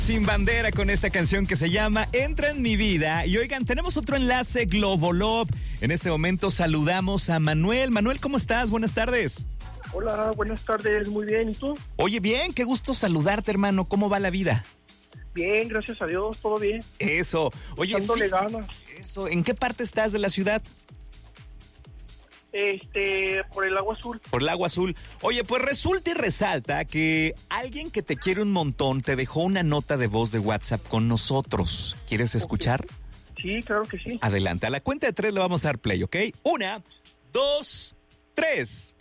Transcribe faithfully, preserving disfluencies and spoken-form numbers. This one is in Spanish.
Sin Bandera con esta canción que se llama Entra en mi vida. Y oigan, tenemos otro enlace Globolov. En este momento saludamos a Manuel. Manuel, ¿cómo estás? Buenas tardes. Hola, buenas tardes, muy bien, ¿y tú? Oye, bien, qué gusto saludarte, hermano. ¿Cómo va la vida? Bien, gracias a Dios, todo bien. Eso. Oye, dándole ganas. Eso, ¿en qué parte estás de la ciudad? Este, por el Agua Azul. Por el Agua Azul. Oye, pues resulta y resalta que alguien que te quiere un montón te dejó una nota de voz de WhatsApp con nosotros. ¿Quieres escuchar? Okay. Sí, claro que sí. Adelante, a la cuenta de tres le vamos a dar play, ¿ok? Una, dos, tres.